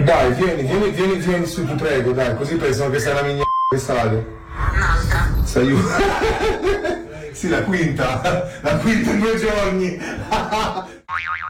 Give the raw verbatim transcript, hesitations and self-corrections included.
Dai, vieni, vieni, vieni, vieni su, ti prego, dai, così pensano che sei una migna che sale. Un'altra. Sei una... Sì, la quinta, la quinta in due giorni.